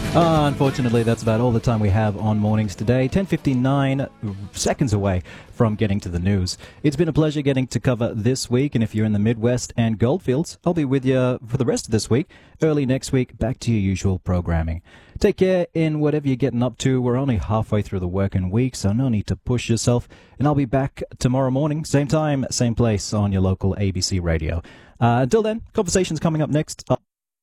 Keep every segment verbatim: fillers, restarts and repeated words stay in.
Uh, unfortunately, that's about all the time we have on Mornings today. ten fifty-nine seconds away from getting to the news. It's been a pleasure getting to cover this week, and if you're in the Midwest and Goldfields, I'll be with you for the rest of this week. Early next week, back to your usual programming. Take care in whatever you're getting up to. We're only halfway through the working week, so no need to push yourself. And I'll be back tomorrow morning, same time, same place on your local A B C radio. Uh, until then, conversations coming up next. Uh-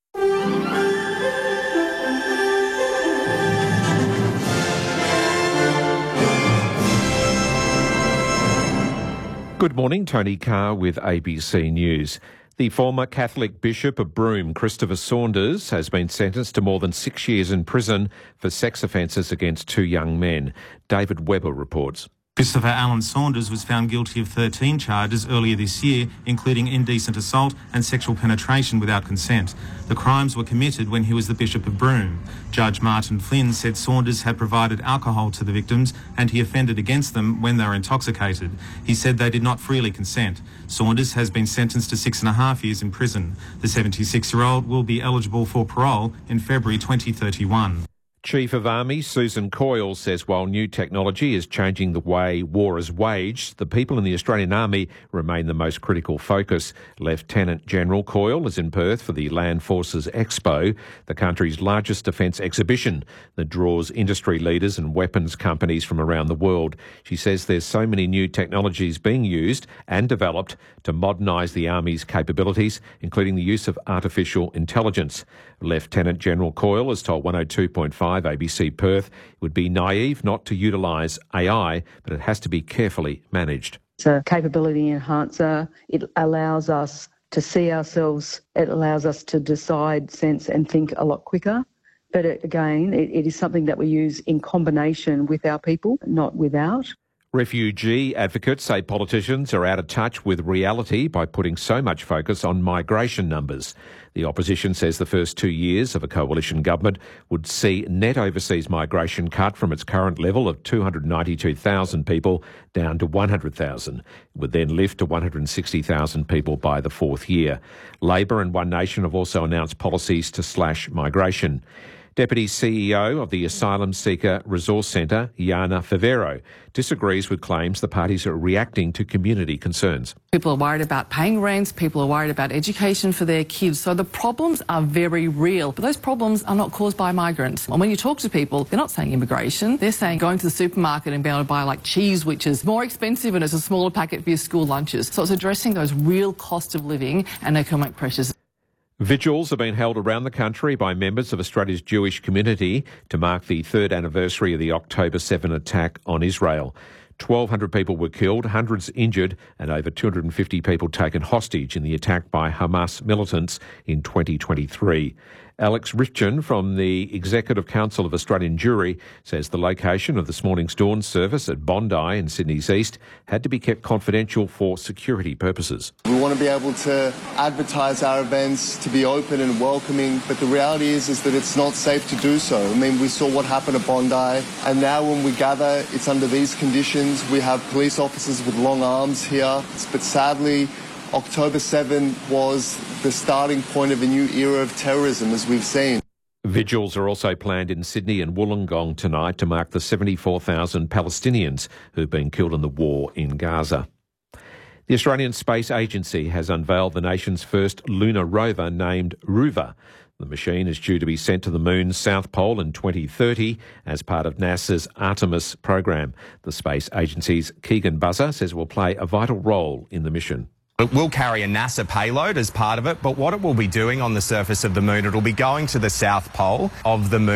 Good morning, Tony Carr with A B C News. The former Catholic Bishop of Broome, Christopher Saunders, has been sentenced to more than six years in prison for sex offences against two young men. David Webber reports. Christopher Alan Saunders was found guilty of thirteen charges earlier this year, including indecent assault and sexual penetration without consent. The crimes were committed when he was the Bishop of Broome. Judge Martin Flynn said Saunders had provided alcohol to the victims and he offended against them when they were intoxicated. He said they did not freely consent. Saunders has been sentenced to six and a half years in prison. The seventy-six-year-old will be eligible for parole in February twenty thirty-one. Chief of Army Susan Coyle says while new technology is changing the way war is waged, the people in the Australian Army remain the most critical focus. Lieutenant General Coyle is in Perth for the Land Forces Expo, the country's largest defence exhibition that draws industry leaders and weapons companies from around the world. She says there's so many new technologies being used and developed to modernise the Army's capabilities, including the use of artificial intelligence. Lieutenant General Coyle has told one oh two point five A B C Perth it would be naive not to utilise A I, but it has to be carefully managed. It's a capability enhancer. It allows us to see ourselves. It allows us to decide, sense and think a lot quicker. But it, again, it, it is something that we use in combination with our people, not without. Refugee advocates say politicians are out of touch with reality by putting so much focus on migration numbers. The opposition says the first two years of a coalition government would see net overseas migration cut from its current level of two hundred ninety-two thousand people down to one hundred thousand. It would then lift to one hundred sixty thousand people by the fourth year. Labor and One Nation have also announced policies to slash migration. Deputy C E O of the Asylum Seeker Resource Centre, Jana Favero, disagrees with claims the parties are reacting to community concerns. People are worried about paying rents, people are worried about education for their kids, so the problems are very real. But those problems are not caused by migrants. And when you talk to people, they're not saying immigration, they're saying going to the supermarket and being able to buy like cheese, which is more expensive and it's a smaller packet for your school lunches. So it's addressing those real cost of living and economic pressures. Vigils have been held around the country by members of Australia's Jewish community to mark the third anniversary of the October seventh attack on Israel. twelve hundred people were killed, hundreds injured, and over two hundred fifty people taken hostage in the attack by Hamas militants in twenty twenty-three. Alex Richardson from the Executive Council of Australian Jewry says the location of this morning's dawn service at Bondi in Sydney's east had to be kept confidential for security purposes. We want to be able to advertise our events, to be open and welcoming, but the reality is, is that it's not safe to do so. I mean, we saw what happened at Bondi, and now when we gather, it's under these conditions. We have police officers with long arms here, but sadly, October seventh was the starting point of a new era of terrorism, as we've seen. Vigils are also planned in Sydney and Wollongong tonight to mark the seventy-four thousand Palestinians who've been killed in the war in Gaza. The Australian Space Agency has unveiled the nation's first lunar rover named Ruva. The machine is due to be sent to the moon's south pole in twenty thirty as part of NASA's Artemis program. The Space Agency's Keegan Buzzer says it will play a vital role in the mission. It will carry a NASA payload as part of it, but what it will be doing on the surface of the moon, it will be going to the south pole of the moon.